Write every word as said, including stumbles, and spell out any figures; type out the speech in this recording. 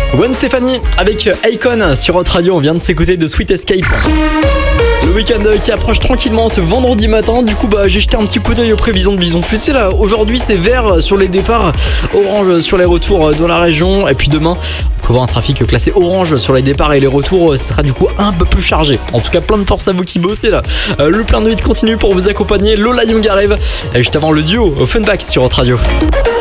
Gwen Stefani avec Akon sur Hot Radio, on vient de s'écouter de Sweet Escape. Le week-end qui approche tranquillement ce vendredi matin, du coup bah j'ai jeté un petit coup d'œil aux prévisions de Bison Futé là. Aujourd'hui c'est vert sur les départs, orange sur les retours dans la région, et puis demain on peut voir un trafic classé orange sur les départs et les retours, ce sera du coup un peu plus chargé. En tout cas plein de force à vous qui bossez là. Euh, le plein de huit continue pour vous accompagner, Lola Young arrive juste avant le duo Funback sur Hot Radio.